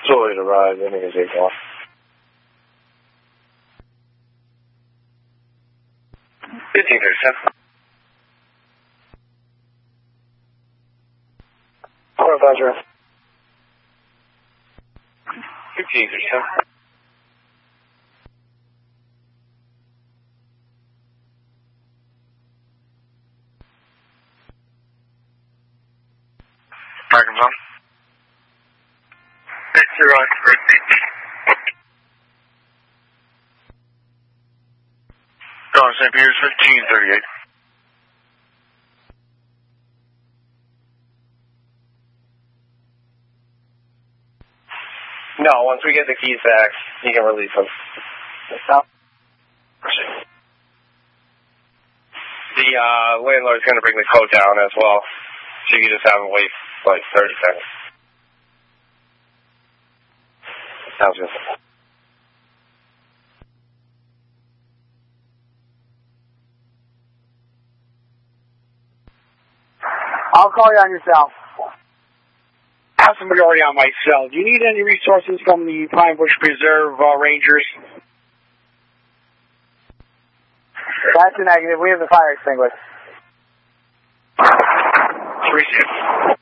Sorry to ride, anything is equal. 1537. Roger. 1537. Microphone. It's your on birthday. Going St. Peter's 1538. No, once we get the keys back, you can release them. Stop. The landlord's going to bring the code down as well, so you can just have him wait like 30 seconds. Sounds good. I'll call you on your cell. I have somebody already on my cell. Do you need any resources from the Pine Bush Preserve Rangers? That's a negative. We have the fire extinguisher. 3-6.